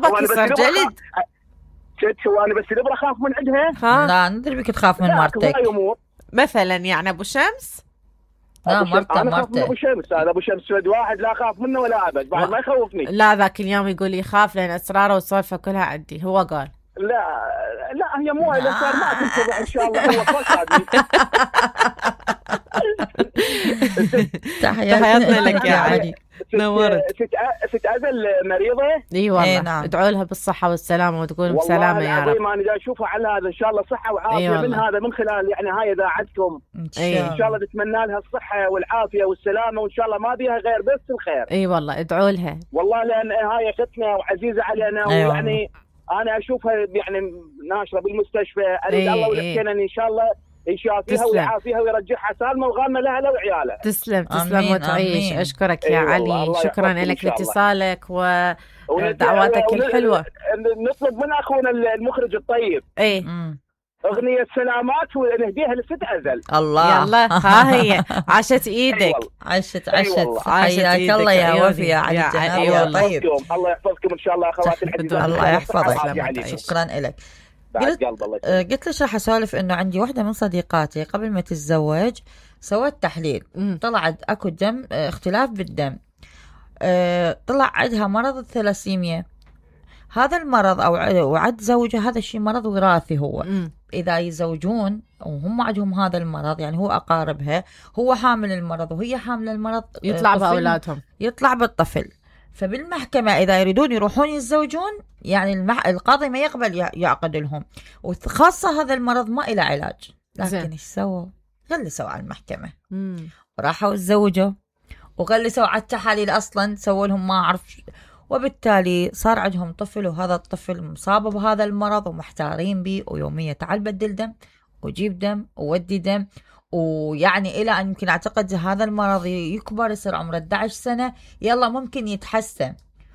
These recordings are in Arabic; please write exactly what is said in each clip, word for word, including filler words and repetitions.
قلبك يصير جلد. شت وانا بس نبرة اخاف من عندها. ها لا ندري بك تخاف من مرتك مثلا يعني ابو شمس. لا مرته انا مرته ابو شمس. هذا ابو شمس ولد واحد لا اخاف منه ولا ابد بعد ما يخوفني. لا ذاك اليوم يقول يخاف لان اسراره وسالفه كلها عندي هو قال. لا لا هي مو اذا صار ما تنتبه ان شاء الله. هو فصل. تحياتنا لك يا علي نورت. ست أزل مريضة. اي والله ادعوا لها بالصحة والسلامة وتقول بسلامة يا رب. والله أنا أشوفها على هذا إن شاء الله صحة وعافية من هذا من خلال يعني هاي إذاعتكم. إن شاء الله نتمنى لها الصحة والعافية والسلامة وإن شاء الله ما بيها غير بس الخير. اي والله ادعوا لها والله لأن هاي أختنا وعزيزة علينا ويعني أنا أشوفها يعني ناشرة بالمستشفى. أريد الله ولكن إن شاء الله يشافيها ويعافيها ويرجعها سالمة وغانمة لها لو عيالها. تسلم تسلم وتعيش. أشكرك يا علي شكرا لك لاتصالك ودعواتك الحلوة. نطلب من أخونا المخرج الطيب ايه أغنية سلامات ونهديها لست أزل. الله يلا ها هي عاشت ايدك. عاشت عاشت حياك الله يا وفي يا علي الجناب. طيب الله يحفظكم ان شاء الله اخواتي الحبيبات. الله يحفظك شكرا لك. قلت, قلت ليش راح اسولف انه عندي واحده من صديقاتي قبل ما تتزوج سوت تحليل طلعت اكو دم اختلاف بالدم. اه طلع عندها مرض الثلاسيميا. هذا المرض او وعد زوجها هذا الشيء مرض وراثي هو. م. اذا يزوجون وهم عندهم هذا المرض يعني هو اقاربها هو حامل المرض وهي حامله المرض يطلع باولادهم يطلع بالطفل. فبالمحكمة إذا يريدون يروحون يتزوجون يعني المح... القاضي ما يقبل يعقد لهم وخاصة هذا المرض ما إله علاج. لكن إيش سووا؟ غلسوا على المحكمة مم. وراحوا يتزوجوا وغلسوا على التحاليل أصلا سووا لهم ما أعرف وبالتالي صار عندهم طفل وهذا الطفل مصاب بهذا المرض ومحتارين به ويوميا تعال بدل دم وجيب دم وودي دم ويعني إلى أن يمكن أعتقد هذا المرض يكبر يصير عمره أحد عشر سنة يلا ممكن يتحسن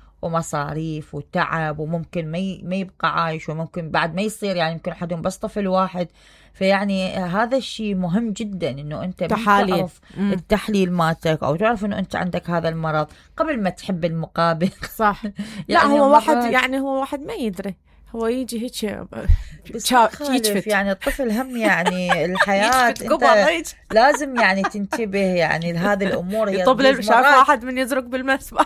ومصاريف وتعب وممكن ما ما يبقى عايش وممكن بعد ما يصير يعني يمكن حدهم بس طفل واحد. فيعني هذا الشيء مهم جدا إنه أنت تعرف التحليل مالتك أو تعرف إنه أنت عندك هذا المرض قبل ما تحب المقابل. صح. يعني لا هو واحد يعني هو واحد ما يدري هو يجي هيك يجفت يعني الطفل هم يعني الحياة انت لازم يعني تنتبه يعني لهذه الأمور. يطبل شاف واحد من يزرق بالمسبح.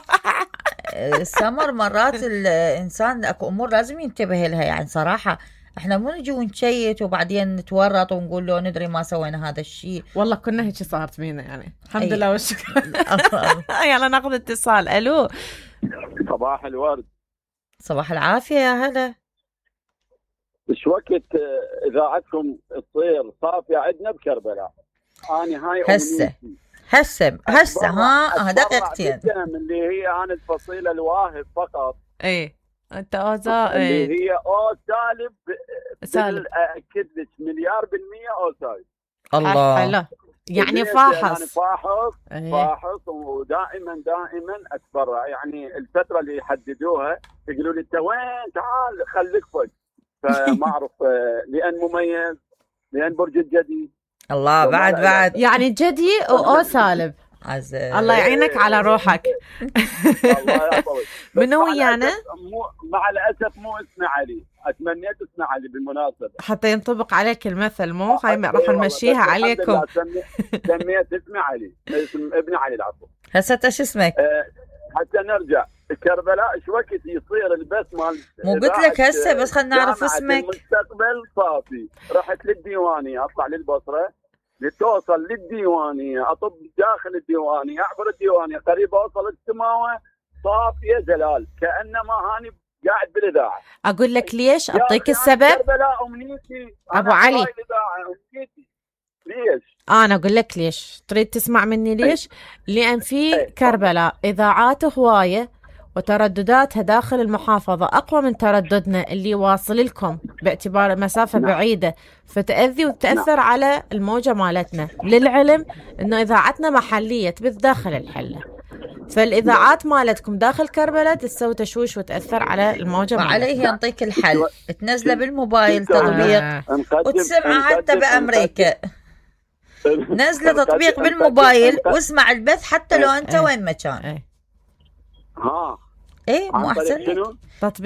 سمر مرات الإنسان أكو أمور لازم ينتبه لها يعني صراحة. احنا مو نجي ونشيت وبعدين نتورط ونقول له ندري ما سوينا هذا الشيء. والله كنا هيك صارت بينا يعني الحمد لله والشكر. يلا ناخذ اتصال. الو صباح الورد. صباح العافية يا هلا. ايش وقت اذاعتكم تصير صافية عندنا بكربلاء. انا هاي هسه هسه هسه ها دقيقتين اللي هي انا الفصيلة الواهب فقط. ايه انت اوزا اللي هي او سالب سالب اكد لك مليار بالمية او سالب. الله حلو يعني فاحص يعني فاحص ايه. فاحص ودائما دائما اتبرع يعني الفترة اللي يحددوها يقولوا لي انت وين تعال خليك فوق. فما اعرف لان مميز لان برج الجدي. الله بعد بعد يعني جدي او سالب. عز الله يعينك على روحك. منو ويانا؟ مع الاسف مو اسمه علي. اتمنيت اسمه علي بالمناسبه حتى ينطبق عليك المثل مو هاي راح نمشيها عليكم. سميت اسمه علي اسم ابن علي العفو. هسه ايش اسمك؟ أه حتى نرجع كربلاء ايش وقت يصير البث مال مو قلت لك هسه بس خلينا نعرف اسمك. المستقبل صافي. رحت للديوانيه اطلع للبصره لتوصل للديوانيه اطب داخل الديوانيه اعبر الديوانيه قريب اوصل السماوه صافيه جلال كانما هاني قاعد بالاذاعه. اقول لك ليش اعطيك السبب. كربلاء امنيتي ابو علي ليش انا اقول لك ليش تريد تسمع مني ليش. لان في كربلاء اذاعات هوايه وتردداتها داخل المحافظة أقوى من ترددنا اللي واصل لكم باعتبار مسافة بعيدة فتأذي وتأثر على الموجة مالتنا. للعلم أنه إذاعتنا محلية تبث داخل الحلة فالإذاعات مالتكم داخل كربلاء تسوي تشويش وتأثر على الموجة مالتنا. وعليه ينطيك الحل تنزله بالموبايل تطبيق وتسمعه حتى بأمريكا. نزله تطبيق بالموبايل واسمع البث حتى لو أنت وين ما كان. ها ايه مو احسن تطبيق البث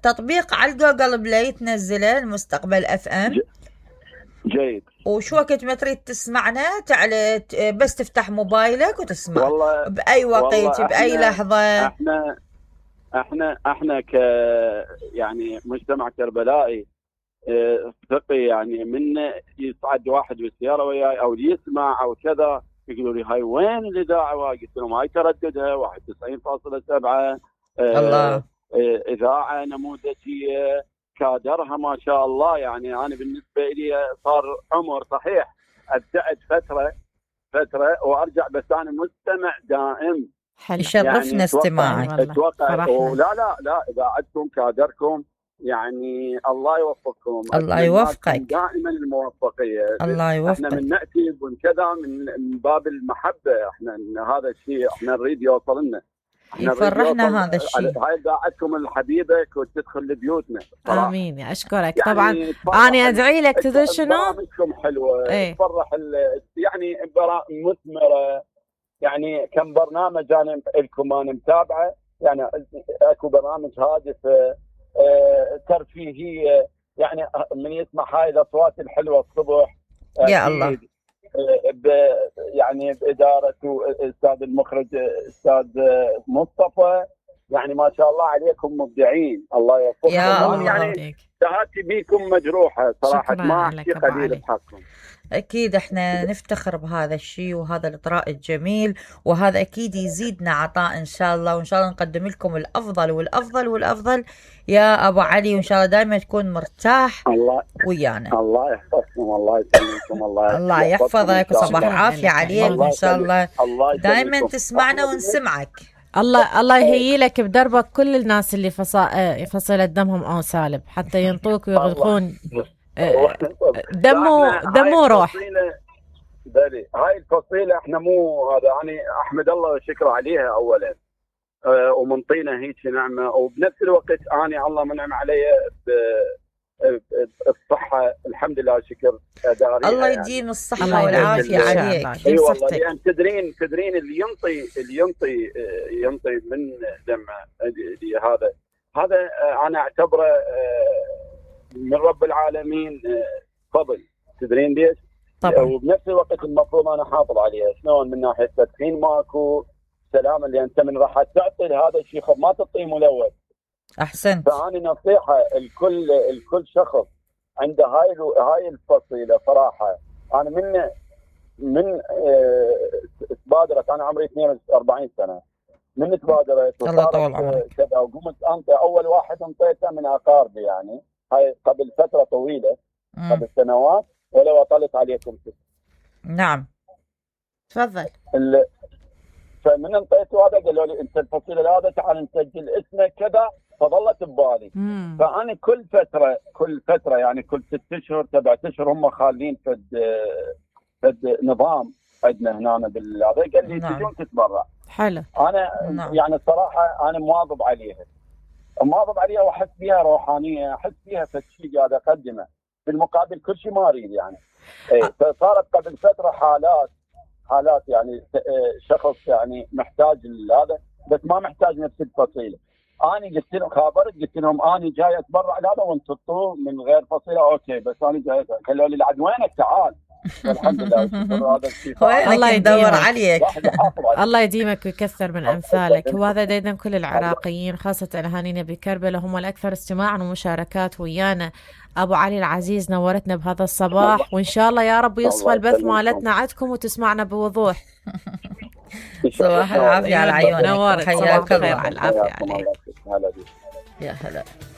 تطبيق على الجوجل بلاي تنزله المستقبل اف ام. جيد. وشو وقت ما تريد تسمعنا تعال بس تفتح موبايلك وتسمع والله باي وقت والله باي احنا لحظه. احنا احنا احنا ك يعني مجتمع كربلائي ثقي، يعني من يصعد واحد بالسياره وياي او يسمع او كذا يقولوا لي هاي وين الاذاعه؟ قلت لهم هاي ترددها واحد وتسعين فاصلة سبعة. الله. اذاعه نموذجيه كادرها ما شاء الله. يعني انا بالنسبه لي صار عمر صحيح ابتعد فتره فتره وارجع، بس انا مستمع دائم. يشرفنا يعني استماعك. اتوقع ولا لا لا اذاعتكم كادركم يعني الله يوفقكم. الله يوفقك دائما الموفقيه. الله يوفقك. احنا من ناتي من كذا من باب المحبه، احنا هذا الشيء احنا نريد يوصل لنا. يفرحنا هذا الشيء. هاي اذاعتكم الحبيبه وتدخل لبيوتنا. امين اشكرك. يعني طبعا انا ادعي لك تدري شنو؟ برامجكم حلوه ايه؟ تفرح يعني مثمره. يعني كم برنامج انا لكم انا متابعه، يعني اكو برامج هادفه اه ترفيهيه، يعني من يسمع هاي الاصوات الحلوه الصبح يا الله يعني بإدارة الأستاذ المخرج أستاذ مصطفى. يعني ما شاء الله عليكم مبدعين. الله يوفقكم. يا الله. يعني شهادتي بيكم مجروحة صراحة، ما أحكي قليل بحقكم. أكيد إحنا نفتخر بهذا الشيء وهذا الإطراء الجميل، وهذا أكيد يزيدنا عطاء إن شاء الله، وإن شاء الله نقدم لكم الأفضل والأفضل والأفضل يا أبو علي، وإن شاء الله دائما تكون مرتاح الله ويانا. الله يحفظكم. الله يسلمكم. الله الله يحفظك وصباح عافية عليك، وإن شاء الله دائما تسمعنا ونسمعك. الله الله يهيي لك بدربك كل الناس اللي فصا... فصيلة دمهم أو سالب حتى ينطوك ويغلقون دمه دمه روح. بلي هاي الفصيلة احنا مو هذا يعني احمد الله وشكر عليها اولا، اه ومنطينا هيك نعمة، وبنفس الوقت انا الله منعم علي الصحة الحمد لله شكر داري. الله يديم يعني الصحة والعافية عليك. اي والله لان تدرين تدرين اللي ينطي اللي ينطي ينطي من دمه هذا هذا انا اعتبره من رب العالمين فضل. تدرين ليش؟ طبعا. وبنفس الوقت المفروض انا حافظ عليها. شلون؟ من ناحيه تدخين ماكو، سلام اللي انت من راح تعطي هذا الشيء ما تعطيه ملوث. احسنت. فاني نصيحه الكل الكل شخص عنده هاي هاي الفصيله صراحه. انا من من تبادرت انا عمري اثنين وأربعين سنه، من تبادرت الله يطول عمرك كذا وقمت انت اول واحد انطيته من اقاربي، يعني هاي قبل فتره طويله مم. قبل سنوات، ولو اطلت عليكم كده. نعم تفضل. فمن انطيته هذا قالوا لي انت الفصيله هذا تعال نسجل اسمك كذا، فظلت ببالي. مم. فانا كل فتره كل فتره يعني كل ست اشهر سبعة اشهر هم خالين فد فد نظام عندنا هنا بالهذا، قال لي تجون تتبرع. حلو. انا نعم. يعني الصراحه انا مواظب عليها مواظب عليها واحس بيها روحانيه، احس بيها فشي قاعد اقدمه، بالمقابل كل شيء ما اريد يعني. ايه فصارت قبل فتره حالات حالات يعني شخص يعني محتاج هذا بس ما محتاج نفس الفصيله. انا قلت لهم خابرت قلت لهم انا جاي اتبرع لهذا وانتم تطوا من غير فصيله اوكي، بس انا جاي قالوا لي عاد وينك تعال. الحمد لله هذا الشيء الله يدور عليك. الله يديمك ويكثر من امثالك. وهذا دائما كل العراقيين خاصه اهالينا بكربلاء هم الاكثر استماعا ومشاركات ويانا. ابو علي العزيز نورتنا بهذا الصباح، وان شاء الله يا رب يصفى البث مالتنا عندكم وتسمعنا بوضوح. صباح العافيه على عيونك. نورت. صباح الخير على العافيه عليك. يا هلا.